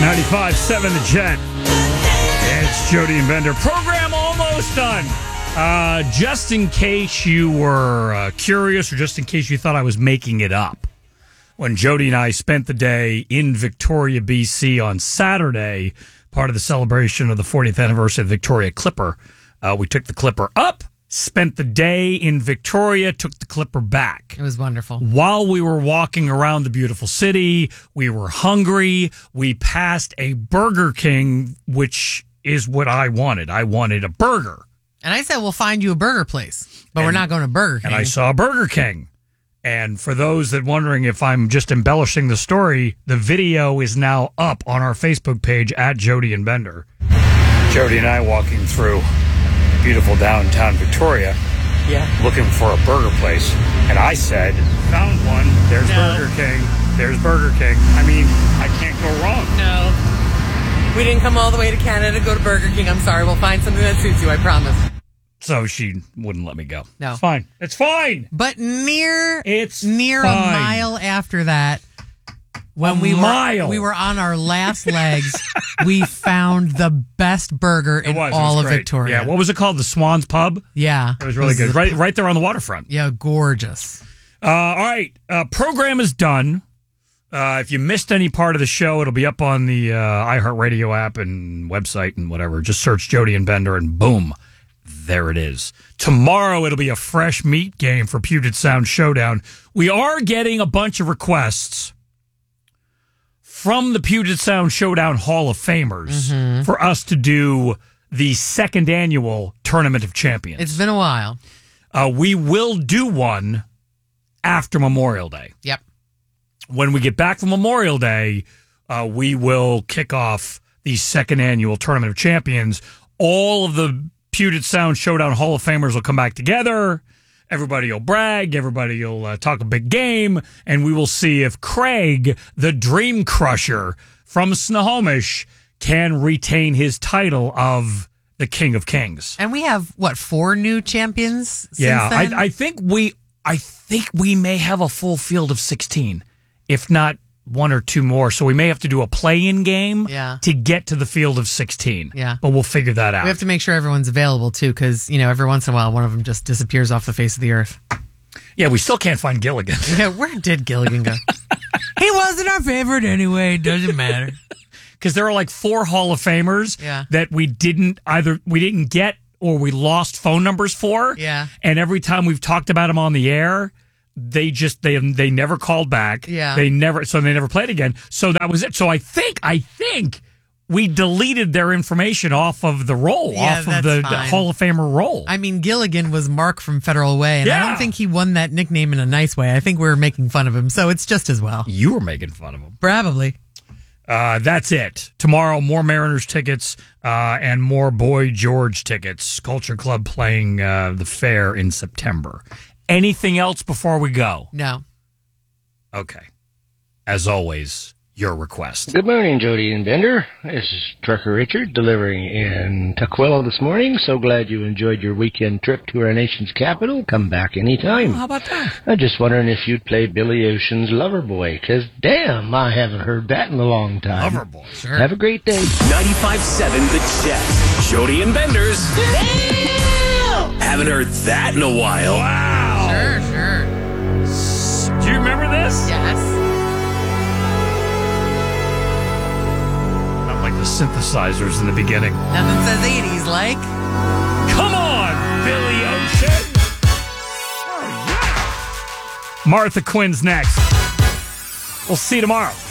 95.7 The Jet. It's Jody and Bender. Program almost done. Just in case you were curious or just in case you thought I was making it up, when Jody and I spent the day in Victoria, BC on Saturday, part of the celebration of the 40th anniversary of the Victoria Clipper, we took the Clipper up, spent the day in Victoria, took the Clipper back. It was wonderful. While we were walking around the beautiful city, we were hungry. We passed a Burger King, which is what I wanted. I wanted a burger. And I said, we'll find you a burger place, but we're not going to Burger King. And I saw Burger King. And for those that wondering if I'm just embellishing the story, the video is now up on our Facebook page at Jody and Bender. Jody and I walking through beautiful downtown Victoria, looking for a burger place. And I said, found one. There's Burger King. There's Burger King. I mean, I can't go wrong. No. We didn't come all the way to Canada to go to Burger King. I'm sorry. We'll find something that suits you, I promise. So she wouldn't let me go. No. It's fine. It's fine. But near fine. a mile after that, when we were on our last legs, we found the best burger in all of Victoria. Yeah, what was it called? The Swans Pub? Yeah. It was really good. Right there on the waterfront. Yeah, gorgeous. All right. Program is done. If you missed any part of the show, it'll be up on the iHeartRadio app and website and whatever. Just search Jody and Bender and boom, there it is. Tomorrow, it'll be a fresh meat game for Puget Sound Showdown. We are getting a bunch of requests from the Puget Sound Showdown Hall of Famers for us to do the second annual Tournament of Champions. It's been a while. We will do one after Memorial Day. Yep. When we get back from Memorial Day, we will kick off the second annual Tournament of Champions. All of the Puget Sound Showdown Hall of Famers will come back together. Everybody will brag. Everybody will talk a big game. And we will see if Craig, the Dream Crusher from Snohomish, can retain his title of the King of Kings. And we have, 4 new champions since then? I think we may have a full field of 16. If not 1 or 2 more. So we may have to do a play-in game to get to the field of 16. Yeah. But we'll figure that out. We have to make sure everyone's available, too, because, every once in a while, one of them just disappears off the face of the earth. Yeah, we still can't find Gilligan. Yeah, where did Gilligan go? He wasn't our favorite anyway. It doesn't matter. Because there are like 4 Hall of Famers that we didn't get or we lost phone numbers for. Yeah. And every time we've talked about them on the air, they never called back. Yeah. They never played again. So that was it. So I think we deleted their information off of the roll, off of the Hall of Famer roll. I mean, Gilligan was Mark from Federal Way, and I don't think he won that nickname in a nice way. I think we were making fun of him, so it's just as well. You were making fun of him. Probably. That's it. Tomorrow, more Mariners tickets and more Boy George tickets. Culture Club playing the fair in September. Anything else before we go? No. Okay. As always, your request. Good morning, Jody and Bender. This is Trucker Richard delivering in Tukwila this morning. So glad you enjoyed your weekend trip to our nation's capital. Come back anytime. Oh, how about that? I'm just wondering if you'd play Billy Ocean's Loverboy, because damn, I haven't heard that in a long time. Loverboy, sure. Have a great day. 95.7 The Jet. Jody and Bender's. Damn! Haven't heard that in a while. Wow. Sure. Do you remember this? Yes. Not like the synthesizers in the beginning. Nothing says 80s like. Come on, Billy Ocean. Oh, yeah. Martha Quinn's next. We'll see you tomorrow.